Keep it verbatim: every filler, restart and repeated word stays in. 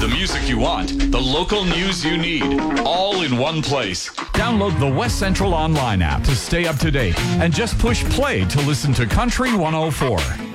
The music you want, the local news you need, all in one place. Download the West Central Online app to stay up to date and just push play to listen to Country one oh four.